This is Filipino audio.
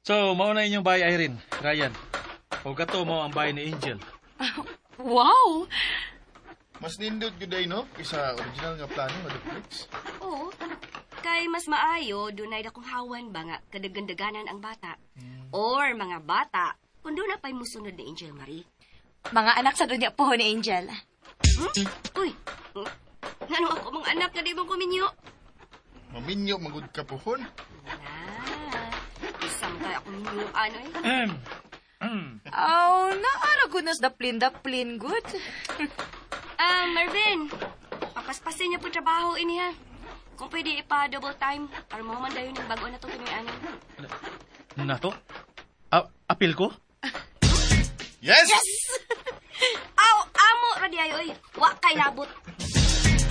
So, mauna inyong bahay, Irene, Ryan. O gato mo ang bahay ni Angel. Wow! Mas nindot gyud no? Isa original nga plano nga duplex. Oo. Kay mas maayo, dunay dakong hawan ba nga kadagandaganan ang bata. Or mga bata, kung doon na pa'y musunod ni Angel Marie. Mga anak sa dunya po ni Angel. Uy, nanong ako mga anak na di mong kuminyo? Maminyo magud ka pohon. Isang tayo akong minyuan, eh. Oh, naaragunas daplin good. Marvin, papaspasin niya po trabaho ini ha. Kung pwede ipa-double time, para mamandayon yung bago na ito pinuyanan. Nato? Apil ko? Yes! Aw, amo, radiayo, eh. Wa kay labot.